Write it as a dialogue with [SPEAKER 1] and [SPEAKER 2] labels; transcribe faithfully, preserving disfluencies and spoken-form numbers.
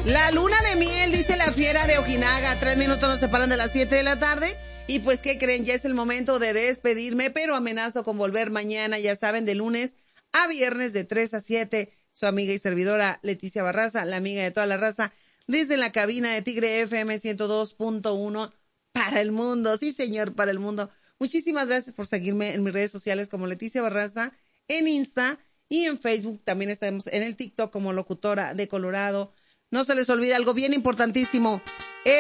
[SPEAKER 1] La luna de miel, dice la fiera de Ojinaga. Tres minutos nos separan de las siete de la tarde. Y pues, ¿qué creen? Ya es el momento de despedirme, pero amenazo con volver mañana, ya saben, de lunes a viernes de tres a siete. Su amiga y servidora Leticia Barraza, la amiga de toda la raza, desde la cabina de Tigre F M ciento dos punto uno para el mundo. Sí, señor, para el mundo. Muchísimas gracias por seguirme en mis redes sociales como Leticia Barraza, en Insta y en Facebook. También estamos en el TikTok como Locutora de Colorado. No se les olvide algo bien importantísimo.